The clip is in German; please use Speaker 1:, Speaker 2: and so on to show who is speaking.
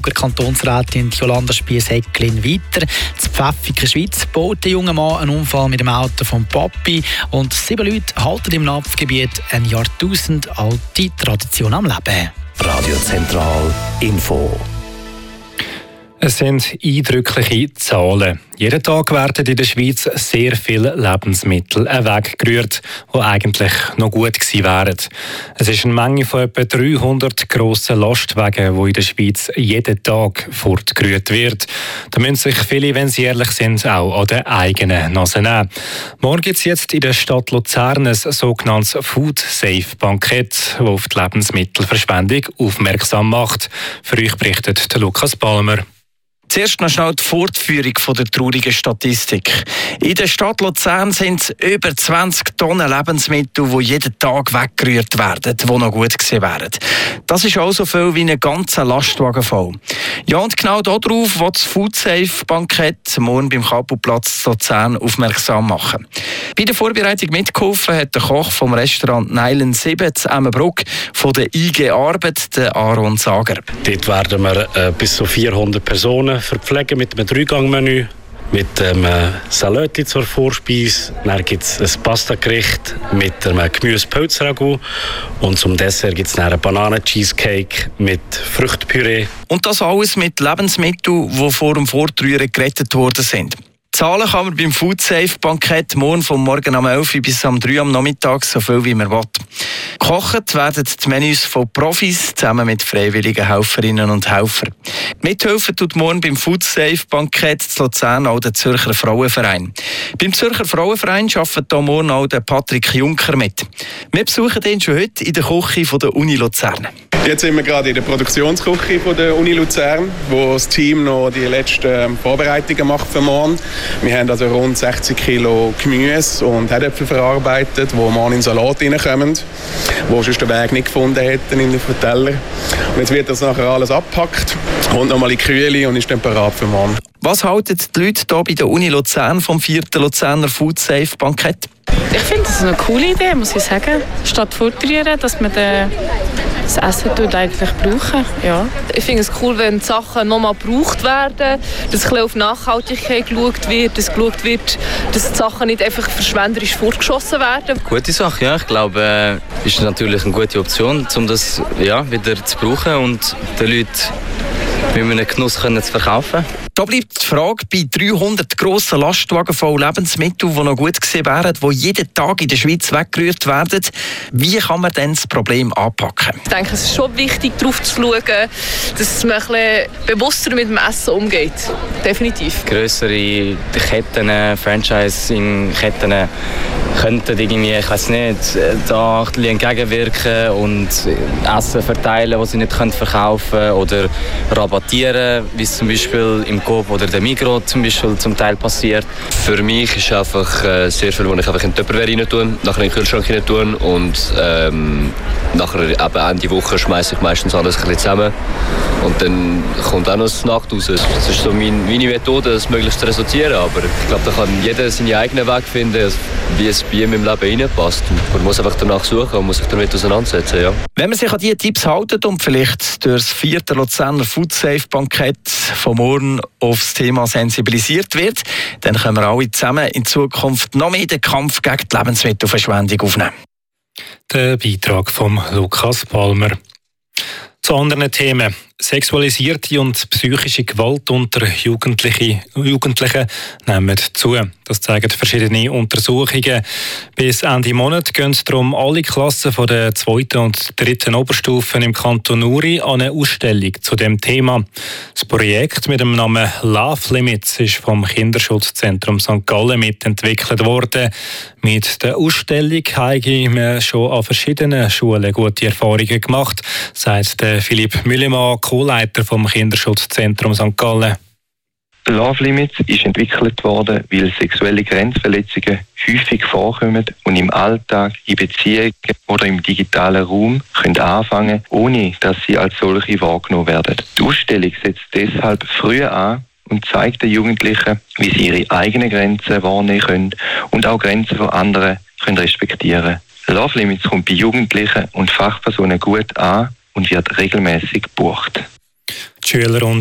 Speaker 1: Kantonsrätin Jolanda Spiess-Häcklin weiter. In Pfäffiker Schweiz baut der junge Mann einen Unfall mit dem Auto vom Papi und 7 Leute halten im Napfgebiet eine jahrtausendalte Tradition am Leben.
Speaker 2: Radio Zentral Info.
Speaker 3: Es sind eindrückliche Zahlen. Jeden Tag werden in der Schweiz sehr viele Lebensmittel weggerührt, die eigentlich noch gut gewesen wären. Es ist eine Menge von etwa 300 grossen Lastwagen, die in der Schweiz jeden Tag fortgerührt wird. Da müssen sich viele, wenn sie ehrlich sind, auch an der eigenen Nase nehmen. Morgen gibt es jetzt in der Stadt Luzern ein sogenanntes Food-Safe-Bankett, das auf die Lebensmittelverschwendung aufmerksam macht. Für euch berichtet der Lukas Palmer.
Speaker 4: Zuerst noch schnell die Fortführung der traurigen Statistik. In der Stadt Luzern sind es über 20 Tonnen Lebensmittel, die jeden Tag weggerührt werden, die noch gut gewesen wären. Das ist auch so viel wie ein ganzer Lastwagen voll. Ja, und genau darauf will das Food-Safe-Bankett morgen beim Kapuplatz Luzern aufmerksam machen. Bei der Vorbereitung mitgeholfen hat der Koch vom Restaurant Neilen 7 zu Emmenbruck von der IG Arbeit, der Aaron Sager.
Speaker 5: Dort werden wir bis zu 400 Personen verpflegen mit einem 3-Gang-Menü, mit einem Salati zur Vorspeise. Dann gibt es ein Pastagericht mit einem Gemüse-Pilzragout und zum Dessert gibt es einen Bananen-Cheesecake mit Früchtepüree.
Speaker 4: Und das alles mit Lebensmitteln, die vor dem Fortrühren gerettet worden sind. Zahlen kann man beim Food-Safe-Bankett morgen vom Morgen um 11 Uhr bis um 3 Uhr am Nachmittag, so viel wie man will. Gekocht werden die Menüs von Profis zusammen mit freiwilligen Helferinnen und Helfern. Mithelfen tut morgen beim Food-Safe-Bankett zu Luzern auch der Zürcher Frauenverein. Beim Zürcher Frauenverein arbeitet hier morgen auch der Patrick Juncker mit. Wir besuchen ihn schon heute in der Küche der Uni Luzern.
Speaker 6: Jetzt sind wir gerade in der Produktionsküche der Uni Luzern, wo das Team noch die letzten Vorbereitungen macht für morgen. Wir haben also rund 60 Kilo Gemüse und Herdöpfel verarbeitet, die morgen in den Salat reinkommen, wo sonst den Weg nicht gefunden hätten in den Teller. Und jetzt wird das nachher alles abgepackt, kommt nochmal in die Kühle und ist dann bereit für morgen.
Speaker 4: Was halten die Leute hier bei der Uni Luzern vom 4. Luzerner Food Safe Bankett?
Speaker 7: Ich finde das eine coole Idee, muss ich sagen. Statt fortrühren, dass man das Essen eigentlich brauchen. Ja.
Speaker 8: Ich finde es cool, wenn die Sachen nochmal gebraucht werden, dass ein bisschen auf Nachhaltigkeit geschaut wird, dass geschaut wird, dass die Sachen nicht einfach verschwenderisch fortgeschossen werden.
Speaker 9: Gute Sache, ja. Ich glaube, ist natürlich eine gute Option, um das wieder zu brauchen und den Leuten mit einem Genuss zu verkaufen.
Speaker 4: Da bleibt die Frage, bei 300 grossen Lastwagen voll Lebensmittel, die noch gut gewesen wären, die jeden Tag in der Schweiz weggerührt werden, wie kann man denn das Problem anpacken?
Speaker 8: Ich denke, es ist schon wichtig, darauf zu schauen, dass man ein bisschen bewusster mit dem Essen umgeht. Definitiv.
Speaker 9: Grössere Ketten, Franchising-Ketten könnten irgendwie, ich weiss nicht, da ein bisschen entgegenwirken und Essen verteilen, das sie nicht verkaufen können oder rabattieren, wie es zum Beispiel im Coop oder der Migros zum Beispiel zum Teil passiert.
Speaker 10: Für mich ist einfach sehr viel, was ich einfach in die Tupperware rein tue, nachher in den Kühlschrank rein tue und nachher eben Ende Woche schmeiße ich meistens alles ein bisschen zusammen und dann kommt auch noch das Nacht raus. Das ist so meine Methode, das möglichst zu resultieren, aber ich glaube, da kann jeder seinen eigenen Weg finden, wie es bei ihm im Leben reinpasst. Man muss einfach danach suchen und muss sich damit auseinandersetzen. Ja.
Speaker 4: Wenn man sich an diese Tipps hält und vielleicht durch das 4. Luzerner Food Safe Bankett von morgen aufs Thema sensibilisiert wird, dann können wir alle zusammen in Zukunft noch mehr den Kampf gegen die Lebensmittelverschwendung aufnehmen.
Speaker 3: Der Beitrag von Lukas Palmer. Zu anderen Themen. Sexualisierte und psychische Gewalt unter Jugendlichen nehmen zu. Das zeigen verschiedene Untersuchungen. Bis Ende Monat gehen darum alle Klassen von der 2. und 3. Oberstufen im Kanton Uri an eine Ausstellung zu dem Thema. Das Projekt mit dem Namen Love Limits ist vom Kinderschutzzentrum St. Gallen mitentwickelt worden. Mit der Ausstellung haben wir schon an verschiedenen Schulen gute Erfahrungen gemacht, sagt Philipp Müllemann, Co-Leiter vom Kinderschutzzentrum St. Gallen.
Speaker 11: Love Limits ist entwickelt worden, weil sexuelle Grenzverletzungen häufig vorkommen und im Alltag, in Beziehungen oder im digitalen Raum können anfangen, ohne dass sie als solche wahrgenommen werden. Die Ausstellung setzt deshalb früh an und zeigt den Jugendlichen, wie sie ihre eigenen Grenzen wahrnehmen können und auch Grenzen von anderen können respektieren. Love Limits kommt bei Jugendlichen und Fachpersonen gut an und wird regelmäßig gebucht.
Speaker 3: Die Schüler und